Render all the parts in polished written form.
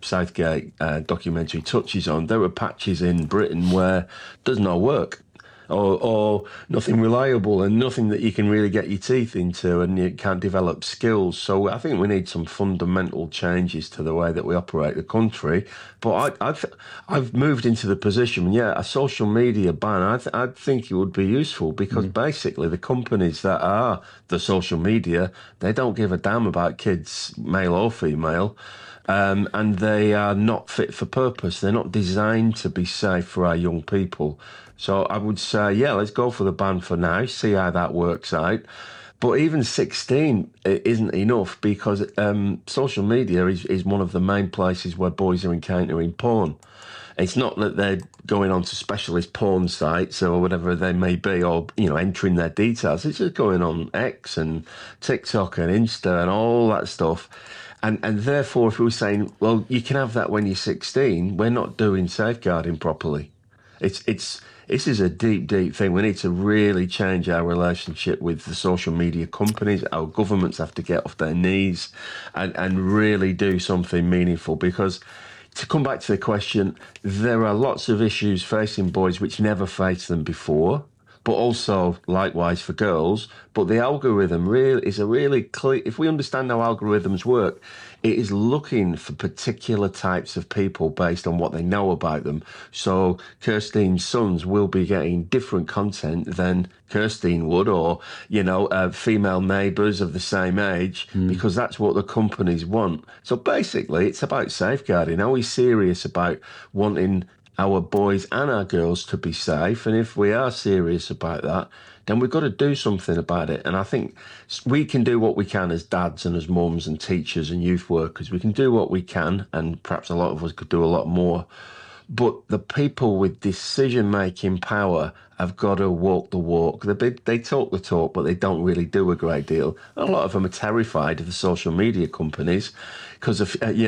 Southgate documentary touches on, there are patches in Britain where there's no work. Or nothing reliable and nothing that you can really get your teeth into, and you can't develop skills. So I think we need some fundamental changes to the way that we operate the country. But I've moved into the position, yeah, a social media ban, I think it would be useful, because basically the companies that are the social media, they don't give a damn about kids, male or female. And they are not fit for purpose. They're not designed to be safe for our young people. So I would say, yeah, let's go for the ban for now, see how that works out. But even 16 isn't enough, because social media is one of the main places where boys are encountering porn. It's not that they're going on to specialist porn sites or whatever they may be, or, entering their details. It's just going on X and TikTok and Insta and all that stuff. And therefore, if we were saying, well, you can have that when you're 16, we're not doing safeguarding properly. This is a deep, deep thing. We need to really change our relationship with the social media companies. Our governments have to get off their knees and really do something meaningful, because to come back to the question, there are lots of issues facing boys which never faced them before, but also likewise for girls. But the algorithm really is a really clear, if we understand how algorithms work, it is looking for particular types of people based on what they know about them. So Kirstein's sons will be getting different content than Kirstein would, or, female neighbours of the same age, because that's what the companies want. So basically, it's about safeguarding. Are we serious about wanting our boys and our girls to be safe? And if we are serious about that, then we've got to do something about it. And I think we can do what we can as dads and as mums and teachers and youth workers. We can do what we can, and perhaps a lot of us could do a lot more. But the people with decision-making power have got to walk the walk. They talk the talk, but they don't really do a great deal. A lot of them are terrified of the social media companies because of, in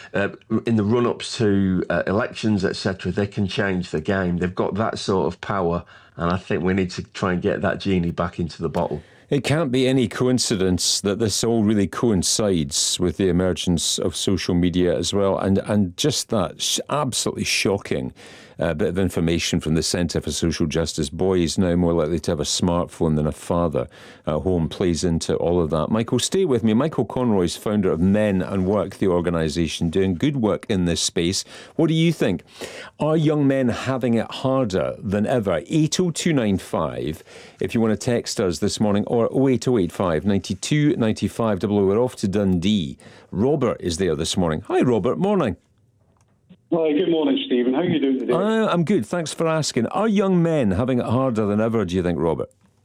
the run-ups to elections, etc., they can change the game. They've got that sort of power, and I think we need to try and get that genie back into the bottle. It can't be any coincidence that this all really coincides with the emergence of social media as well, and just that absolutely shocking bit of information from the Centre for Social Justice. Boys now more likely to have a smartphone than a father at home plays into all of that. Michael, stay with me. Michael Conroy is founder of Men and Work, the organisation, doing good work in this space. What do you think? Are young men having it harder than ever? 80295, if you want to text us this morning, or 08085 92 95 00. We're off to Dundee. Robert is there this morning. Hi, Robert. Morning. Hi, good morning, Stephen. How are you doing today? I'm good. Thanks for asking. Are young men having it harder than ever, do you think, Robert?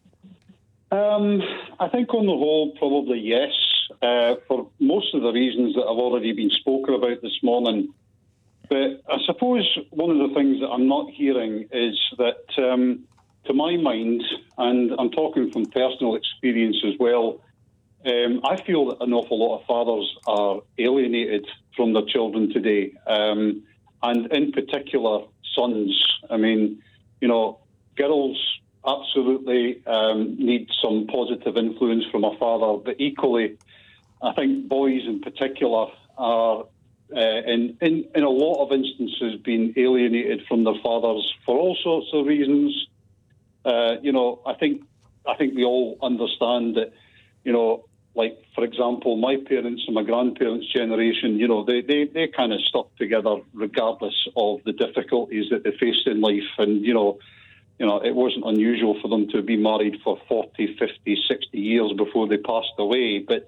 I think on the whole, probably yes, for most of the reasons that have already been spoken about this morning. But I suppose one of the things that I'm not hearing is that, to my mind, and I'm talking from personal experience as well, I feel that an awful lot of fathers are alienated from their children today, and in particular, sons. I mean, girls absolutely need some positive influence from a father, but equally, I think boys in particular are, in a lot of instances, being alienated from their fathers for all sorts of reasons. I think we all understand that, like, for example, my parents and my grandparents' generation, they kind of stuck together regardless of the difficulties that they faced in life. And, it wasn't unusual for them to be married for 40, 50, 60 years before they passed away. But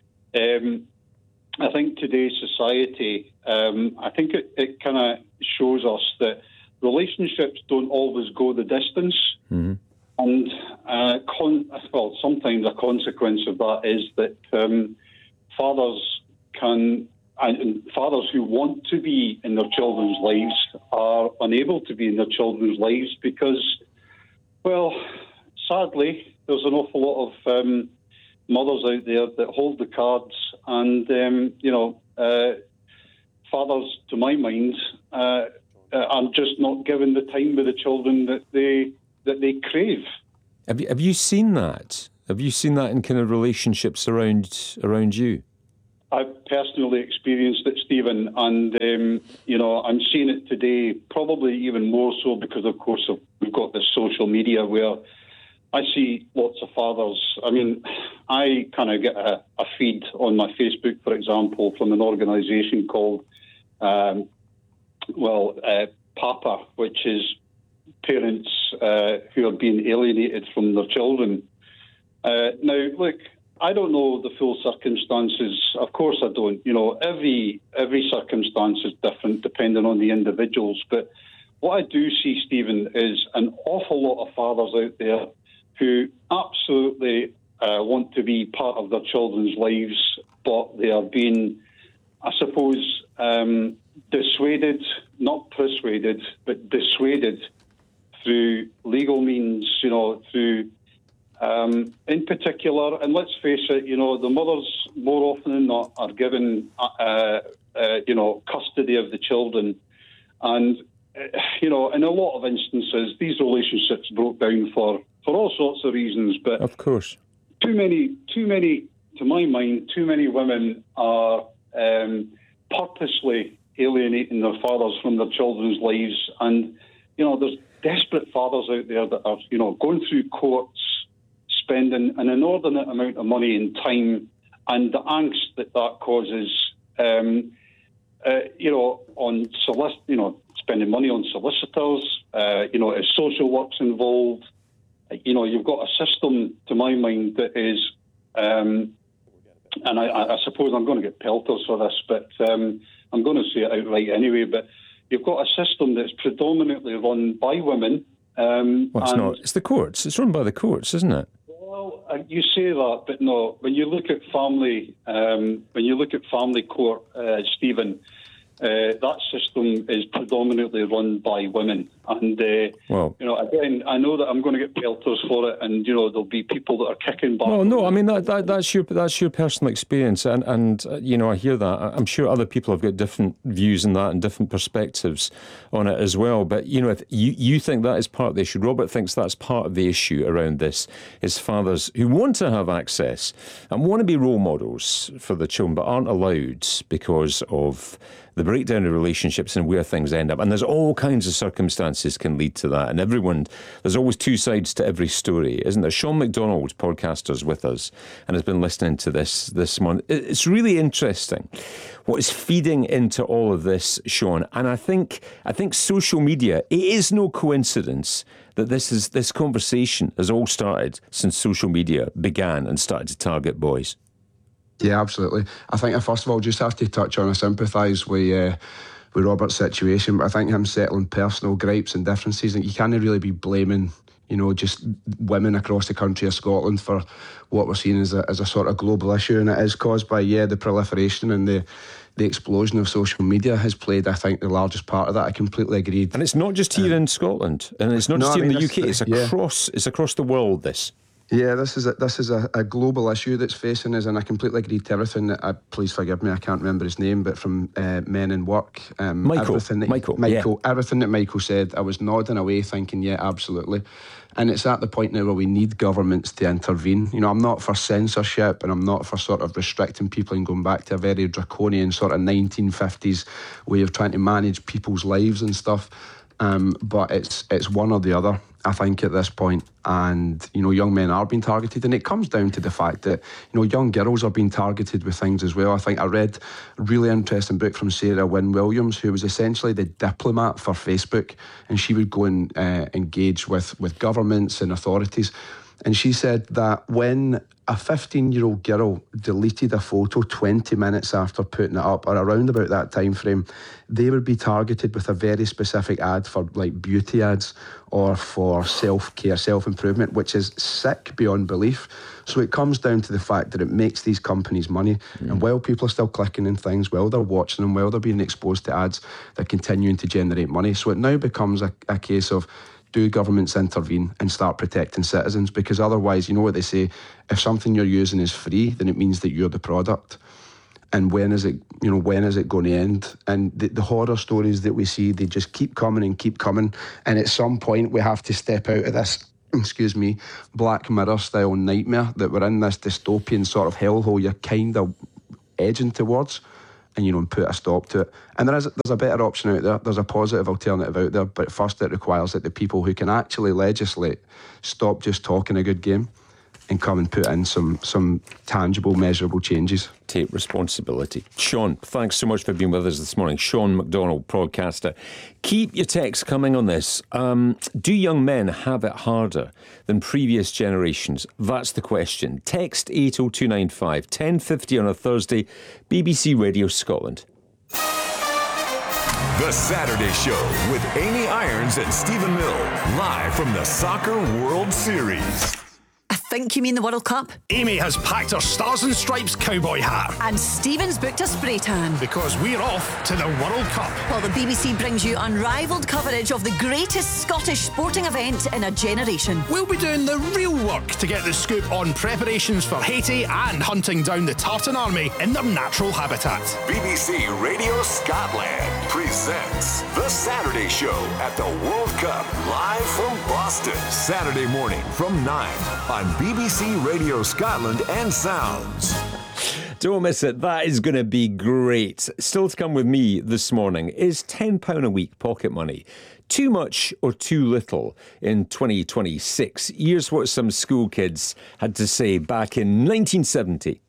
I think today's society, I think it kind of shows us that relationships don't always go the distance. Mm-hmm. And, sometimes a consequence of that is that fathers who want to be in their children's lives are unable to be in their children's lives because, well, sadly, there's an awful lot of mothers out there that hold the cards, and fathers, to my mind, are just not given the time with the children that they crave. Have you seen that? Have you seen that in kind of relationships around you? I've personally experienced it, Stephen, and I'm seeing it today, probably even more so because, of course, we've got this social media where I see lots of fathers. I mean, I kind of get a feed on my Facebook, for example, from an organisation called, PAPA, which is parents who are being alienated from their children. Now, look, I don't know the full circumstances. Of course I don't. Every circumstance is different depending on the individuals. But what I do see, Stephen, is an awful lot of fathers out there who absolutely want to be part of their children's lives, but they are being, I suppose, dissuaded, not persuaded, but dissuaded through legal means, through, in particular, and let's face it, the mothers more often than not are given, custody of the children. And, in a lot of instances, these relationships broke down for all sorts of reasons. But of course, too many, to my mind, too many women are purposely alienating their fathers from their children's lives. And, there's desperate fathers out there that are, going through courts, spending an inordinate amount of money and time, and the angst that causes, on spending money on solicitors, if social work's involved, you've got a system, to my mind, that is, and I suppose I'm going to get pelters for this, but I'm going to say it outright anyway, but you've got a system that's predominantly run by women. It's not. It's the courts. It's run by the courts, isn't it? Well, you say that, but no. When you look at family court, Stephen, that system is predominantly run by women. And, again, I know that I'm going to get pelters for it, and, there'll be people that are kicking back. Well, no, I mean, that's your personal experience, and I hear that. I'm sure other people have got different views on that and different perspectives on it as well. But, if you think that is part of the issue, Robert thinks that's part of the issue around this, is fathers who want to have access and want to be role models for the children, but aren't allowed because of the breakdown of relationships and where things end up. And there's all kinds of circumstances can lead to that. And there's always two sides to every story, isn't there? Sean McDonald, podcaster's with us and has been listening to this month. It's really interesting what is feeding into all of this, Sean. And I think social media, it is no coincidence that this conversation has all started since social media began and started to target boys. Yeah, absolutely. I think I first of all just have to touch on, I sympathise with Robert's situation, but I think him settling personal gripes and differences, and you can't really be blaming, just women across the country of Scotland for what we're seeing as a sort of global issue, and it is caused by, the proliferation and the explosion of social media has played, I think, the largest part of that. I completely agreed. And it's not just here in Scotland, and it's not just here in the UK, it's across the world, this. Yeah, this is a global issue that's facing us, and I completely agree to everything that, please forgive me, I can't remember his name, but from Men in Work. Michael. Everything that Michael said, I was nodding away thinking, yeah, absolutely. And it's at the point now where we need governments to intervene. I'm not for censorship, and I'm not for sort of restricting people and going back to a very draconian sort of 1950s way of trying to manage people's lives and stuff. But it's one or the other, I think, at this point. And, young men are being targeted. And it comes down to the fact that, young girls are being targeted with things as well. I think I read a really interesting book from Sarah Wynne Williams, who was essentially the diplomat for Facebook. And she would go and engage with governments and authorities. And she said that when a 15-year-old girl deleted a photo 20 minutes after putting it up, or around about that time frame, they would be targeted with a very specific ad for like beauty ads or for self-care, self-improvement, which is sick beyond belief. So it comes down to the fact that it makes these companies money. And while people are still clicking in things, while they're watching them, while they're being exposed to ads, they're continuing to generate money. So it now becomes a case of, do governments intervene and start protecting citizens? Because otherwise, you know what they say, if something you're using is free, then it means that you're the product. And when is it going to end? And the horror stories that we see, they just keep coming and keep coming. And at some point, we have to step out of this, Black Mirror style nightmare that we're in, this dystopian sort of hellhole. You're kind of edging towards, and and put a stop to it. And there's a better option out there. There's a positive alternative out there, but first it requires that the people who can actually legislate stop just talking a good game and come and put in some tangible, measurable changes. Take responsibility. Sean, thanks so much for being with us this morning. Sean McDonald, broadcaster. Keep your texts coming on this. Do young men have it harder than previous generations? That's the question. Text 80295, 10:50 on a Thursday, BBC Radio Scotland. The Saturday Show with Amy Irons and Stephen Mill, live from the Soccer World Series. I think you mean the World Cup. Amy has packed her Stars and Stripes cowboy hat. And Stephen's booked a spray tan. Because we're off to the World Cup. While the BBC brings you unrivaled coverage of the greatest Scottish sporting event in a generation. We'll be doing the real work to get the scoop on preparations for Haiti and hunting down the Tartan Army in their natural habitat. BBC Radio Scotland presents The Saturday Show at the World Cup, live from Boston. Saturday morning from 9 on BBC Radio Scotland and Sounds. Don't miss it. That is going to be great. Still to come with me this morning is £10 a week pocket money. Too much or too little in 2026? Here's what some school kids had to say back in 1970.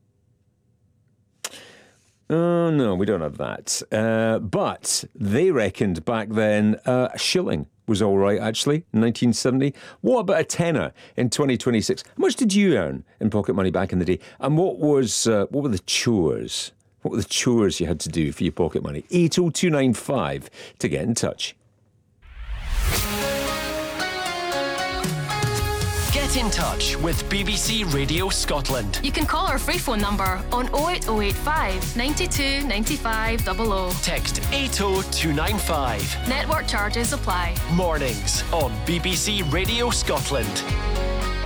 Oh, no, we don't have that. But they reckoned back then a shilling was all right, actually, in 1970. What about a tenner in 2026? How much did you earn in pocket money back in the day? And what were the chores? What were the chores you had to do for your pocket money? 80295 to get in touch. Get in touch with BBC Radio Scotland. You can call our free phone number on 08085 92 95 00. Text 80295. Network charges apply. Mornings on BBC Radio Scotland.